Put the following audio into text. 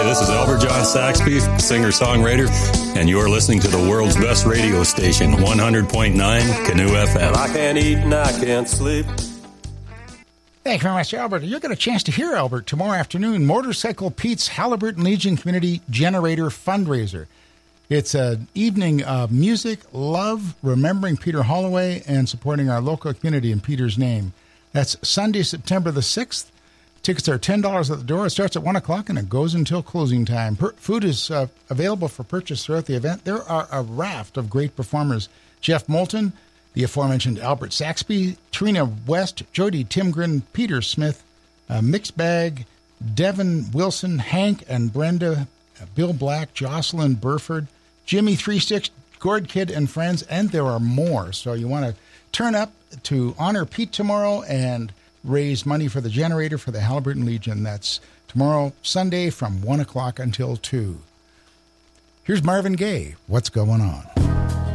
This is Albert John Saxby, singer-songwriter, and you're listening to the world's best radio station, 100.9 Canoe FM. Well, I can't eat and I can't sleep. Thank you very much, Albert. You'll get a chance to hear Albert tomorrow afternoon. Motorcycle Pete's Halliburton Legion Community Generator Fundraiser. It's an evening of music, love, remembering Peter Holloway, and supporting our local community in Peter's name. That's Sunday, September the 6th. Tickets are $10 at the door. It starts at 1 o'clock and it goes until closing time. Food is available for purchase throughout the event. There are a raft of great performers. Jeff Moulton, the aforementioned Albert Saxby, Trina West, Jody Timgren, Peter Smith, Mixed Bag, Devin Wilson, Hank and Brenda, Bill Black, Jocelyn Burford, Jimmy 36, Gord Kid and friends, and there are more. So you want to turn up to honor Pete tomorrow and raise money for the generator for the Halliburton Legion. That's tomorrow, Sunday, from 1 o'clock until 2. Here's Marvin Gaye. What's going on?